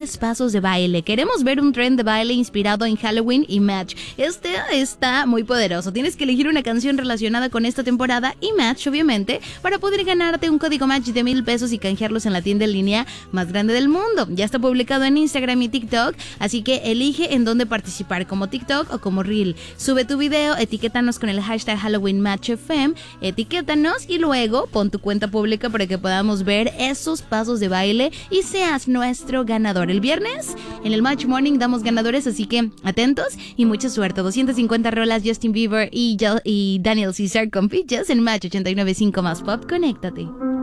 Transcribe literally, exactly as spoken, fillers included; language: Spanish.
diez pasos de baile. Queremos ver un trend de baile inspirado en Halloween y Match. Este está muy poderoso. Tienes que elegir una canción relacionada con esta temporada y Match, obviamente, para poder ganarte un código Match de mil pesos y canjearlos en la tienda en línea más grande del mundo. Ya está publicado en Instagram y TikTok, así que elige en dónde participar, como TikTok o como Reel. Sube tu video, etiquétanos con el hashtag Halloween Match F M, etiquétanos y luego pon tu cuenta pública para que podamos ver esos pasos de baile y seas nuestro ganador. El viernes en el Match Morning damos ganadores, así que atentos y mucha suerte. doscientas cincuenta rolas Justin Bieber y, yo, y Daniel Caesar con Peaches en Match ochenta y nueve punto cinco más Pop. Conéctate.